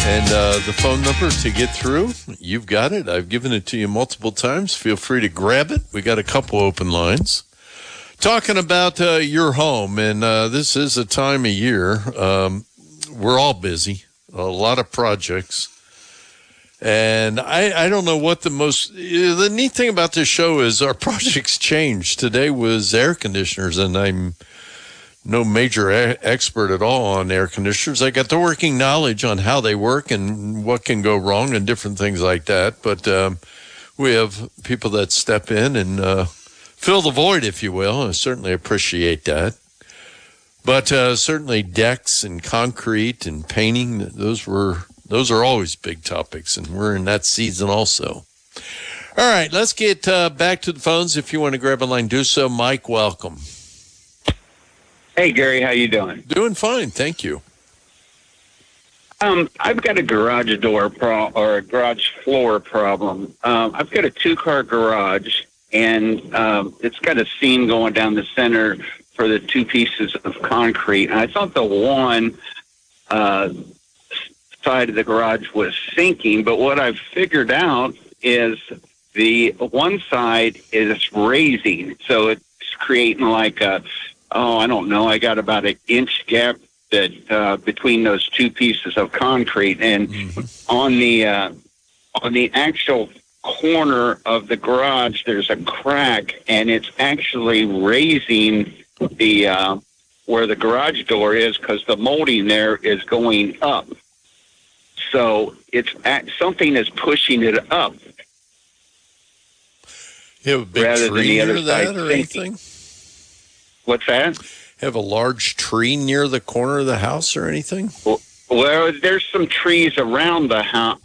And the phone number to get through, you've got it. I've given it to you multiple times. Feel free to grab it. We got a couple open lines. Talking about your home, and this is a time of year. We're all busy, a lot of projects. And I don't know what the neat thing about this show is our projects change. Today was air conditioners, and I'm no major expert at all on air conditioners. I got the working knowledge on how they work and what can go wrong and different things like that. But we have people that step in and fill the void, if you will. I certainly appreciate that. But certainly decks and concrete and painting, those are always big topics, and we're in that season also. All right, let's get back to the phones. If you want to grab a line, do so. Mike, welcome. Hey, Gary, how you doing? Doing fine, thank you. I've got a garage door or a garage floor problem. I've got a two-car garage, and it's got a seam going down the center for the two pieces of concrete. And I thought the one side of the garage was sinking, but what I've figured out is the one side is raising, so it's creating like a I don't know. I got about an inch gap that between those two pieces of concrete, and on the actual corner of the garage, there's a crack, and it's actually raising the where the garage door is because the molding there is going up. So something is pushing it up. You have a big rather tree than the other near that side or sinking. anything? What's that? Have a large tree near the corner of the house or anything? Well, there's some trees around the house,